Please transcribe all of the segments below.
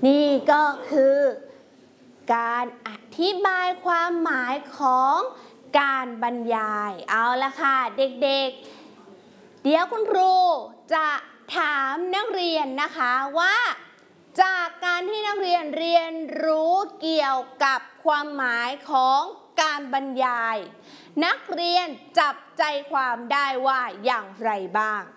นี่ก็คือการอธิบายความหมายของการบรรยายเอาละค่ะเด็กๆเดี๋ยวคุณครูจะถามนักเรียนนะคะว่าจากการที่นักเรียนเรียนรู้เกี่ยวกับความหมายของการบรรยายนักเรียนจับใจความได้ว่าอย่างไรบ้าง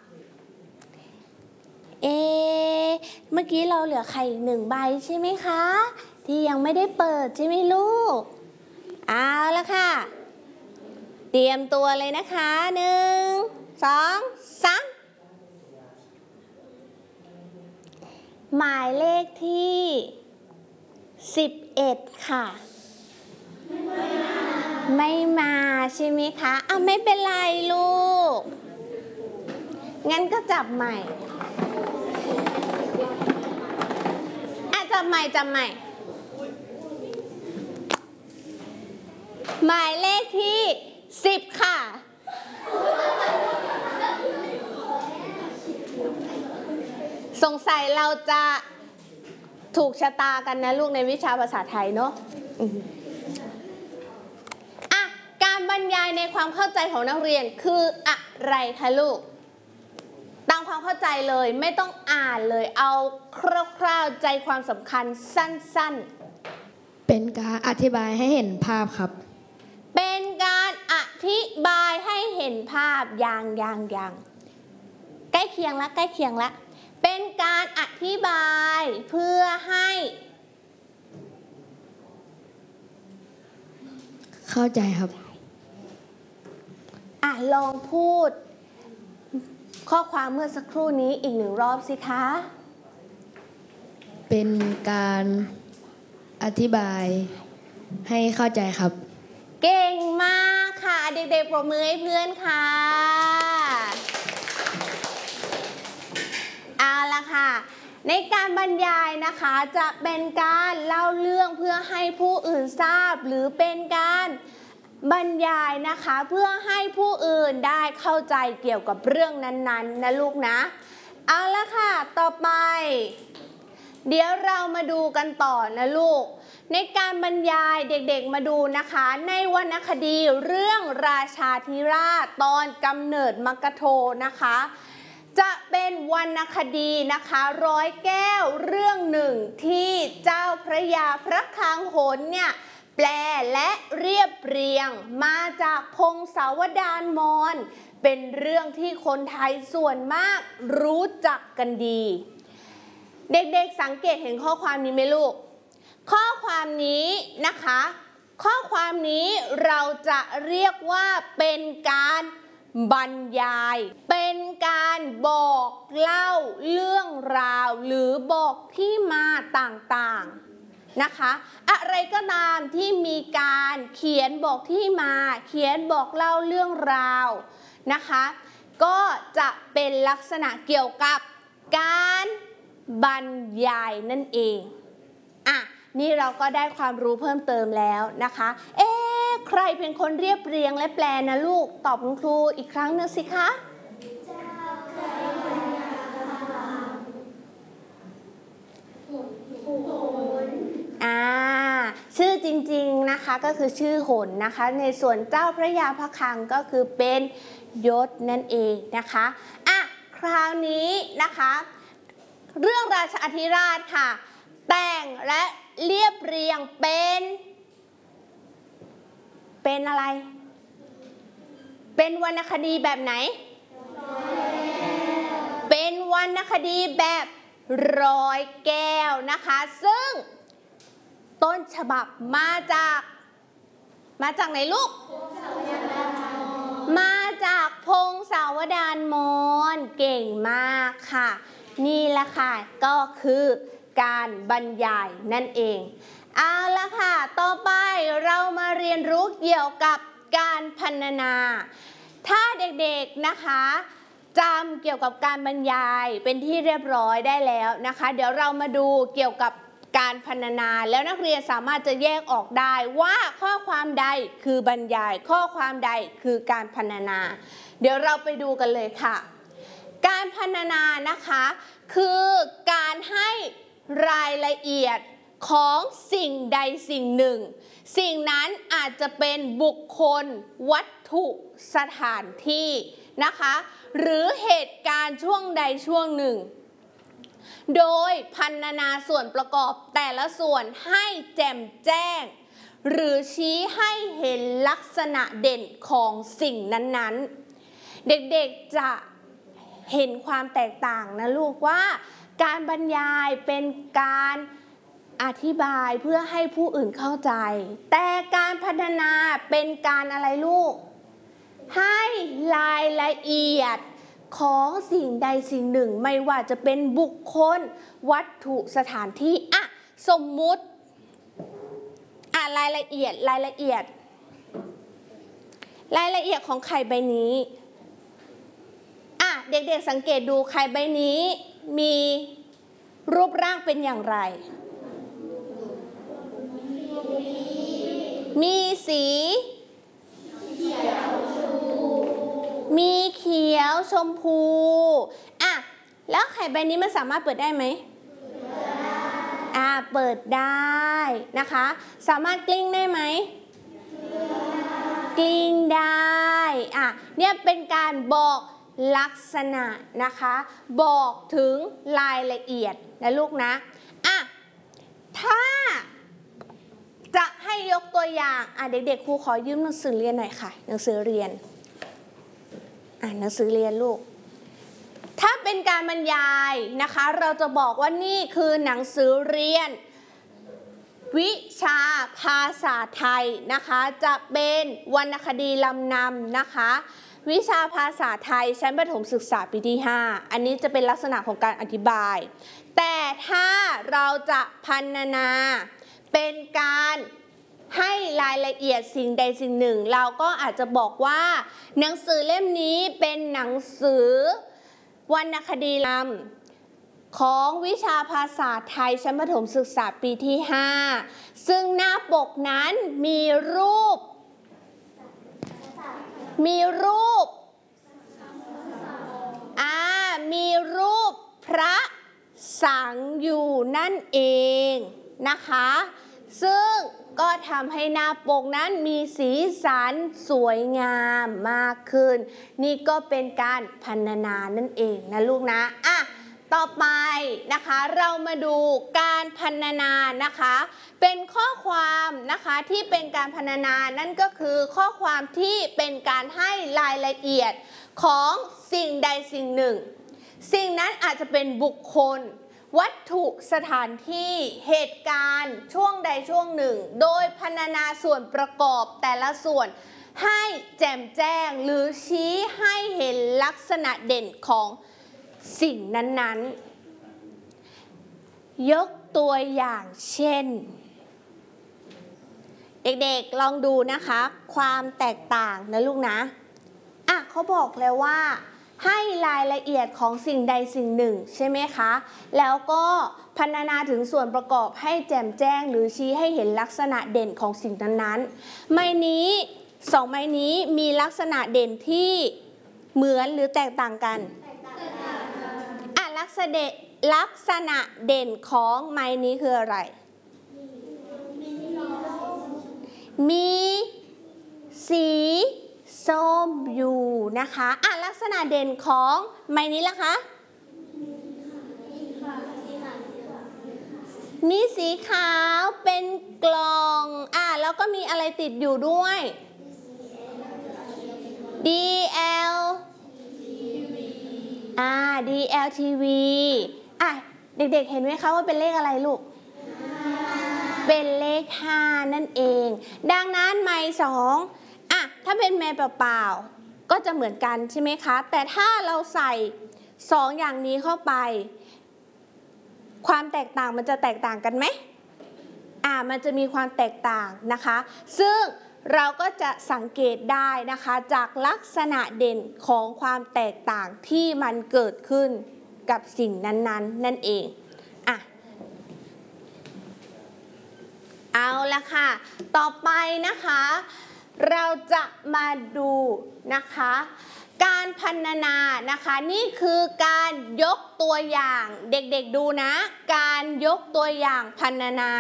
เมื่อกี้เราเหลือไข่อีก1 ใบใช่ไหมคะที่ยังไม่ได้เปิดใช่ไหมลูกเอาละค่ะเตรียมตัวเลยนะคะ1 2 3หมายเลขที่11ค่ะไม่มาใช่ไหมคะไม่เป็นไรลูกงั้นก็จับใหม่จับใหม่หมายเลขที่10ค่ะสงสัยเราจะถูกชะตากันนะลูกในวิชาภาษาไทยเนาะการบรรยายในความเข้าใจของนักเรียนคืออะไรคะลูกตามความเข้าใจเลยไม่ต้องอ่านเลยเอาคร่าวๆใจความสำคัญสั้นๆเป็นการอธิบายให้เห็นภาพครับเป็นการอธิบายให้เห็นภาพอย่างใกล้เคียงละเป็นการอธิบายเพื่อให้เข้าใจครับลองพูดข้อความเมื่อสักครู่นี้อีก1 รอบสิคะเป็นการอธิบายให้เข้าใจครับเก่งมากค่ะเด็กๆปรบมือให้เพื่อนค่ะเอาละค่ะในการบรรยายนะคะจะเป็นการเล่าเรื่องเพื่อให้ผู้อื่นทราบหรือเป็นการบรรยายนะคะเพื่อให้ผู้อื่นได้เข้าใจเกี่ยวกับเรื่องนั้นๆนะลูกนะเอาละค่ะต่อไปเดี๋ยวเรามาดูกันต่อนะลูกในการบรรยายเด็กๆมาดูนะคะในวรรณคดีเรื่องราชาธิราชตอนกำเนิดมกโธนะคะจะเป็นวรรณคดีนะคะร้อยแก้วเรื่องหนึ่งที่เจ้าพระยาพระคลังหนเนี่ยแปลและเรียบเรียงมาจากพงศาวดารมอญเป็นเรื่องที่คนไทยส่วนมากรู้จักกันดีเด็กๆสังเกตเห็นข้อความนี้ไหมลูกข้อความนี้นะคะข้อความนี้เราจะเรียกว่าเป็นการบรรยายเป็นการบอกเล่าเรื่องราวหรือบอกที่มาต่างๆนะคะอะไรก็ตามที่มีการเขียนบอกที่มาเขียนบอกเล่าเรื่องราวนะคะก็จะเป็นลักษณะเกี่ยวกับการบรรยายนั่นเองนี่เราก็ได้ความรู้เพิ่มเติมแล้วนะคะใครเป็นคนเรียบเรียงและแปลนะลูกตอบคุณครูอีกครั้งนึงสิคะชื่อจริงๆนะคะก็คือชื่อหนนะคะในส่วนเจ้าพระยาพระคลังก็คือเป็นยศนั่นเองนะคะคราวนี้นะคะเรื่องราชาธิราชค่ะแต่งและเรียบเรียงเป็นอะไรเป็นวรรณคดีแบบไหนเป็นวรรณคดีแบบร้อยแก้วนะคะซึ่งต้นฉบับมาจากไหนลูกมาจากพงศาวดารมอญเก่งมากค่ะนี่แหละค่ะก็คือการบรรยายนั่นเองเอาละค่ะต่อไปเรามาเรียนรู้เกี่ยวกับการพรรณนาถ้าเด็กๆนะคะจำเกี่ยวกับการบรรยายเป็นที่เรียบร้อยได้แล้วนะคะเดี๋ยวเรามาดูเกี่ยวกับการพรรณนาแล้วนักเรียนสามารถจะแยกออกได้ว่าข้อความใดคือบรรยายข้อความใดคือการพรรณนาเดี๋ยวเราไปดูกันเลยค่ะการพรรณนานะคะคือการให้รายละเอียดของสิ่งใดสิ่งหนึ่งสิ่งนั้นอาจจะเป็นบุคคลวัตถุสถานที่นะคะหรือเหตุการณ์ช่วงใดช่วงหนึ่งโดยพรรณนาส่วนประกอบแต่ละส่วนให้แจ่มแจ้งหรือชี้ให้เห็นลักษณะเด่นของสิ่งนั้นๆเด็กๆจะเห็นความแตกต่างนะลูกว่าการบรรยายเป็นการอธิบายเพื่อให้ผู้อื่นเข้าใจแต่การพรรณนาเป็นการอะไรลูกให้รายละเอียดของสิ่งใดสิ่งหนึ่งไม่ว่าจะเป็นบุคคลวัตถุสถานที่สมมุติรายละเอียดของไข่ใบนี้เด็กๆสังเกตดูไข่ใบนี้มีรูปร่างเป็นอย่างไรมีสีมีเขียวชมพูแล้วไข่ใบนี้มันสามารถเปิดได้ไหมเปิดได้นะคะสามารถกลิ้งได้ไหมกลิ้งได้เนี่ยเป็นการบอกลักษณะนะคะบอกถึงรายละเอียดนะลูกนะถ้าจะให้ยกตัวอย่างเด็กๆครูขอยืมหนังสือเรียนหน่อยค่ะหนังสือเรียนหนังสือเรียนลูกถ้าเป็นการบรรยายนะคะเราจะบอกว่านี่คือหนังสือเรียนวิชาภาษาไทยนะคะจะเป็นวรรณคดีลำนำนะคะวิชาภาษาไทยชั้นประถมศึกษาปีที่ 5อันนี้จะเป็นลักษณะของการอธิบายแต่ถ้าเราจะพรรณนาเป็นการให้รายละเอียดสิ่งใดสิ่งหนึ่งเราก็อาจจะบอกว่าหนังสือเล่มนี้เป็นหนังสือวรรณคดีลำของวิชาภาษาไทยชั้นประถมศึกษาปีที่ 5ซึ่งหน้าปกนั้นมีรูปมีรูปพระสังอยู่นั่นเองนะคะซึ่งก็ทำให้หน้าปกนั้นมีสีสันสวยงามมากขึ้นนี่ก็เป็นการพรรณนานั่นเองนะลูกนะต่อไปนะคะเรามาดูการพรรณนานะคะเป็นข้อความนะคะที่เป็นการพรรณนานั่นก็คือข้อความที่เป็นการให้รายละเอียดของสิ่งใดสิ่งหนึ่งสิ่งนั้นอาจจะเป็นบุคคลวัตถุสถานที่เหตุการณ์ช่วงใดช่วงหนึ่งโดยพรรณนาส่วนประกอบแต่ละส่วนให้แจ่มแจ้งหรือชี้ให้เห็นลักษณะเด่นของสิ่งนั้นๆยกตัวอย่างเช่นเด็กๆลองดูนะคะความแตกต่างนะลูกนะเขาบอกแล้วว่าให้รายละเอียดของสิ่งใดสิ่งหนึ่งใช่ไหมคะแล้วก็พรรณนาถึงส่วนประกอบให้แจ่มแจ้งหรือชี้ให้เห็นลักษณะเด่นของสิ่งนั้นๆไม้นี้2ไม้นี้มีลักษณะเด่นที่เหมือนหรือแตกต่างกันลักษณะเด่นของไม้นี้คืออะไรมีสีส้มอยู่นะคะลักษณะเด่นของไม้นี้ล่ะคะมีสีขาวเป็นกล่องแล้วก็มีอะไรติดอยู่ด้วย DLTV เด็กๆเห็นไหมคะว่าเป็นเลขอะไรลูกเป็นเลข5นั่นเองดังนั้นไม้2ถ้าเป็นไม้เปล่าๆก็จะเหมือนกันใช่ไหมคะแต่ถ้าเราใส่2อย่างนี้เข้าไปความแตกต่างมันจะแตกต่างกันไหมมันจะมีความแตกต่างนะคะซึ่งเราก็จะสังเกตได้นะคะจากลักษณะเด่นของความแตกต่างที่มันเกิดขึ้นกับสิ่งนั้นๆนั่นเองเอาละค่ะต่อไปนะคะเราจะมาดูนะคะการพรรณนานะคะนี่คือการยกตัวอย่างเด็กๆดูนะการยกตัวอย่างพรรณนา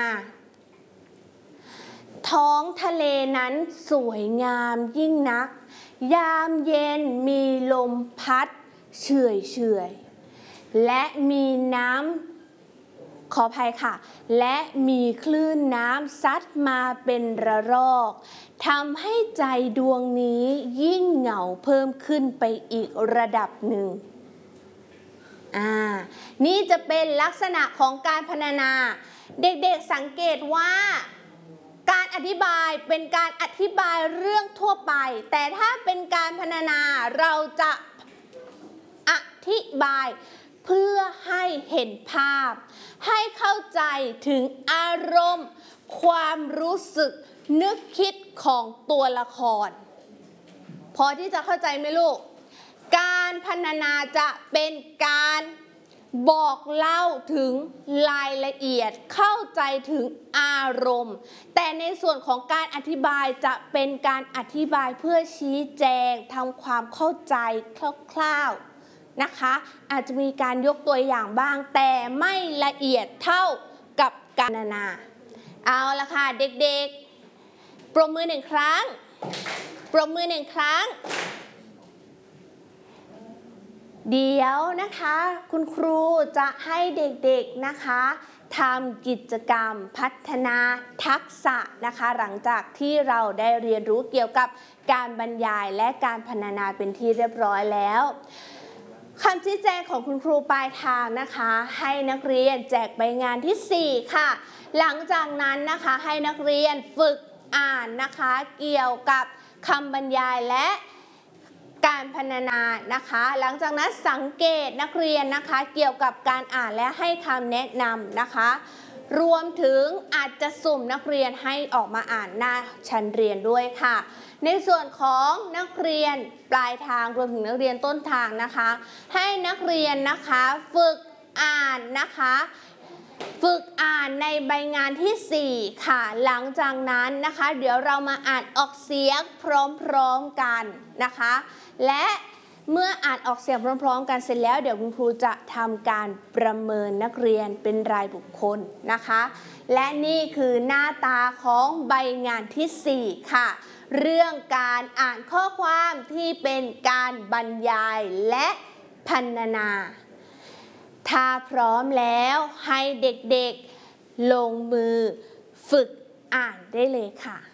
ท้องทะเลนั้นสวยงามยิ่งนักยามเย็นมีลมพัดเฉยๆและมีน้ำขออภัยค่ะและมีคลื่นน้ำซัดมาเป็นระลอกทำให้ใจดวงนี้ยิ่งเหงาเพิ่มขึ้นไปอีกระดับหนึ่งนี่จะเป็นลักษณะของการพรรณนาเด็กๆสังเกตว่าการอธิบายเป็นการอธิบายเรื่องทั่วไปแต่ถ้าเป็นการพรรณนาเราจะอธิบายเพื่อให้เห็นภาพให้เข้าใจถึงอารมณ์ความรู้สึกนึกคิดของตัวละครพอที่จะเข้าใจไหมลูกการพรรณนาจะเป็นการบอกเล่าถึงรายละเอียดเข้าใจถึงอารมณ์แต่ในส่วนของการอธิบายจะเป็นการอธิบายเพื่อชี้แจงทำความเข้าใจคร่าวๆนะคะอาจจะมีการยกตัวอย่างบ้างแต่ไม่ละเอียดเท่ากับการพรรณนาเอาละค่ะเด็กๆปรบมือหนึ่งครั้งปรบมือหนึ่งครั้งเดี๋ยวนะคะคุณครูจะให้เด็กๆนะคะทำกิจกรรมพัฒนาทักษะนะคะหลังจากที่เราได้เรียนรู้เกี่ยวกับการบรรยายและการพรรณนาเป็นที่เรียบร้อยแล้วคำชี้แจงของคุณครูปลายทางนะคะให้นักเรียนแจกใบงานที่4ค่ะหลังจากนั้นนะคะให้นักเรียนฝึกอ่านนะคะเกี่ยวกับคำบรรยายและการพรรณนานะคะหลังจากนั้นสังเกตนักเรียนนะคะเกี่ยวกับการอ่านและให้คำแนะนำนะคะรวมถึงอาจจะสุ่มนักเรียนให้ออกมาอ่านหน้าชั้นเรียนด้วยค่ะในส่วนของนักเรียนปลายทางรวมถึงนักเรียนต้นทางนะคะให้นักเรียนนะคะฝึกอ่านนะคะฝึกอ่านในใบงานที่4ค่ะหลังจากนั้นนะคะเดี๋ยวเรามาอ่านออกเสียงพร้อมๆกันนะคะและเมื่ออ่านออกเสียงพร้อมๆกันเสร็จแล้วเดี๋ยวคุณครูจะทำการประเมินนักเรียนเป็นรายบุคคลนะคะและนี่คือหน้าตาของใบงานที่4ค่ะเรื่องการอ่านข้อความที่เป็นการบรรยายและพรรณนาถ้าพร้อมแล้วให้เด็กๆลงมือฝึกอ่านได้เลยค่ะ